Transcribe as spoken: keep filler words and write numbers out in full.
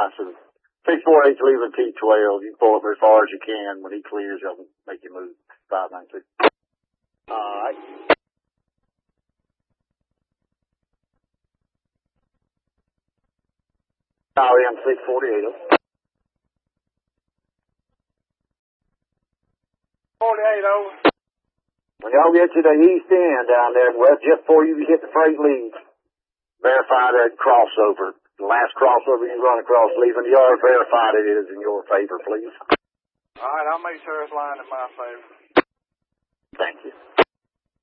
So six four eight's leaving T twelve. You pull up as far as you can. When he clears, he'll make you move five nine six. All right. R M six forty-eight. forty-eight over. When y'all get to the east end down there, well, just before you hit the freight lead, verify that crossover. The last crossover you run across leaving the yard, verify that it is in your favor, please. All right, I'll make sure it's lined in my favor. Thank you.